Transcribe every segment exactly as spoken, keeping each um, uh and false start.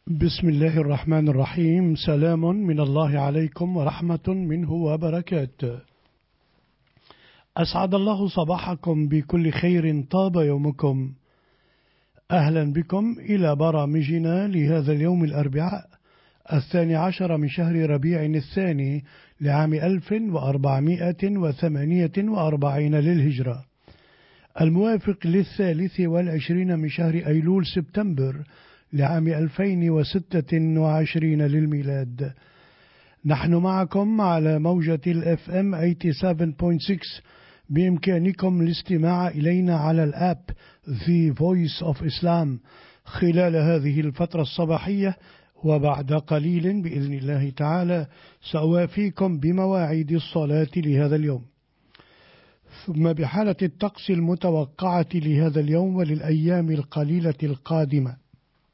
بسم الله الرحمن الرحيم. سلام من الله عليكم ورحمة منه وبركاته. أسعد الله صباحكم بكل خير، طاب يومكم. أهلا بكم إلى برامجنا لهذا اليوم الأربعاء الثاني عشر من شهر ربيع الثاني لعام ألف وأربعمائة وثمانية وأربعين للهجرة، الموافق للثالث والعشرين من شهر أيلول سبتمبر لعام ألفين وستة وعشرين للميلاد. نحن معكم على موجة الإف إم ثمانية وثمانين فاصلة ستة. بإمكانكم الاستماع إلينا على الآب The Voice of Islam خلال هذه الفترة الصباحية، وبعد قليل بإذن الله تعالى سأوافيكم بمواعيد الصلاة لهذا اليوم، ثم بحالة الطقس المتوقعة لهذا اليوم وللأيام القليلة القادمة.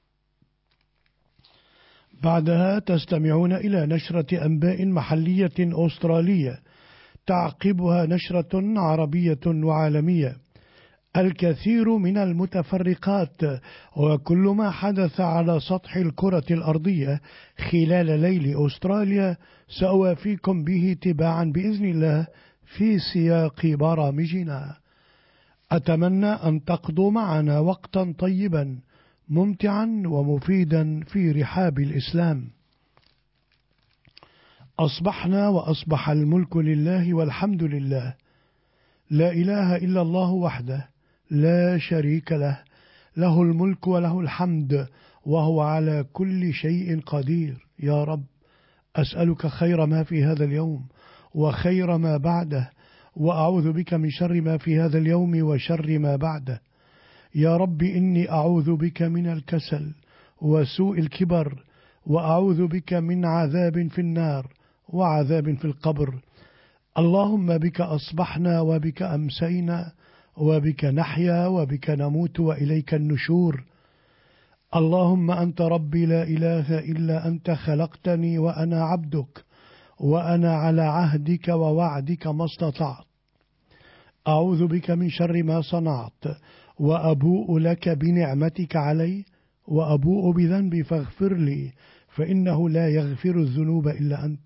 بعدها تستمعون إلى نشرة أنباء محلية أسترالية، تعقبها نشرة عربية وعالمية، الكثير من المتفرقات وكل ما حدث على سطح الكرة الأرضية خلال ليل أستراليا سأوافيكم به تباعا بإذن الله في سياق برامجنا. أتمنى أن تقضوا معنا وقتا طيبا ممتعا ومفيدا في رحاب الإسلام. أصبحنا وأصبح الملك لله والحمد لله، لا إله إلا الله وحده لا شريك له، له الملك وله الحمد وهو على كل شيء قدير. يا رب أسألك خير ما في هذا اليوم وخير ما بعده، وأعوذ بك من شر ما في هذا اليوم وشر ما بعده. يا رب إني أعوذ بك من الكسل وسوء الكبر، وأعوذ بك من عذاب في النار وعذاب في القبر. اللهم بك أصبحنا وبك أمسينا وبك نحيا وبك نموت وإليك النشور. اللهم أنت ربي لا إله إلا أنت، خلقتني وأنا عبدك، وأنا على عهدك ووعدك ما استطعت. أعوذ بك من شر ما صنعت، وأبوء لك بنعمتك علي، وأبوء بذنبي فاغفر لي، فإنه لا يغفر الذنوب إلا أنت.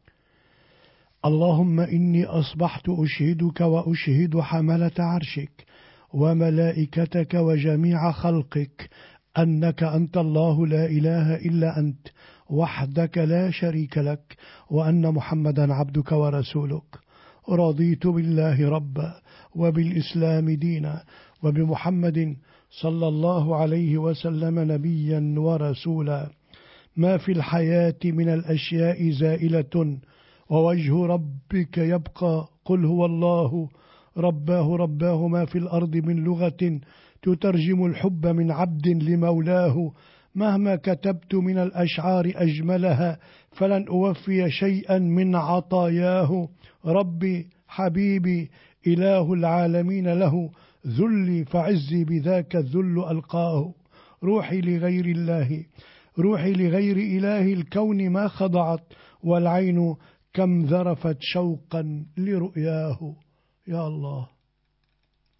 اللهم إني أصبحت أشهدك وأشهد حملة عرشك وملائكتك وجميع خلقك أنك أنت الله لا إله إلا أنت وحدك لا شريك لك، وأن محمدا عبدك ورسولك. رضيت بالله ربا وبالإسلام دينا وبمحمد صلى الله عليه وسلم نبيا ورسولا. ما في الحياة من الأشياء زائلة ووجه ربك يبقى. قل هو الله رباه رباه ما في الأرض من لغة تترجم الحب من عبد لمولاه. مهما كتبت من الأشعار أجملها فلن أوفي شيئا من عطاياه. ربي حبيبي إله العالمين له ذلي، فعزي بذاك الذل ألقاه. روحي لغير الله روحي لغير إله الكون ما خضعت، والعين كم ذرفت شوقا لرؤياه. يا الله